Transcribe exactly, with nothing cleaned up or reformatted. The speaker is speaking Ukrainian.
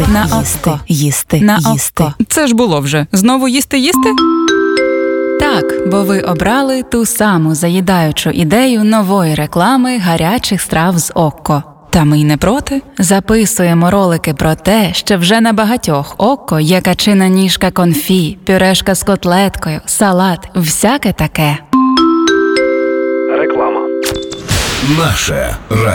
їсти, На їсти, око. їсти, На їсти. око. Це ж було вже. Знову їсти-їсти? Так, бо ви обрали ту саму заїдаючу ідею нової реклами гарячих страв з Окко. Та ми й не проти. Записуємо ролики про те, що вже на багатьох Окко є качина ніжка конфі, пюрешка з котлеткою, салат, всяке таке. Реклама. Наше радіо.